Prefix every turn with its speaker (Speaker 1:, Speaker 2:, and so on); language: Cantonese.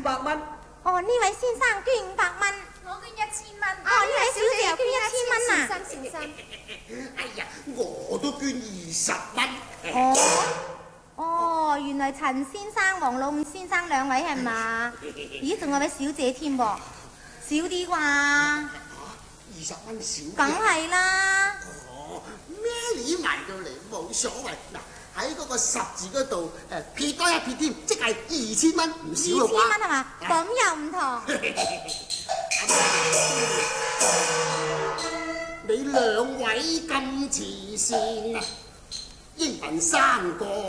Speaker 1: 500蚊。
Speaker 2: 哦，呢位先生捐500蚊。
Speaker 3: 我捐1000蚊。
Speaker 2: 哦，呢位小姐又捐1000蚊啊！
Speaker 3: 小心。
Speaker 1: 哎呀，我都捐20蚊。
Speaker 2: 哦，原來陳先生、黃老五先生兩位係嘛？咦，仲有位小姐添喎，少啲啩
Speaker 1: ？20蚊少。
Speaker 2: 梗係啦。
Speaker 1: 哦，咩料埋到嚟冇所謂。嗱，喺嗰個10字嗰度撇多一撇添，即係2000蚊，唔少咯啩。
Speaker 2: 2000蚊係嘛？咁又唔同。
Speaker 1: 你兩位咁慈善啊，應份3個。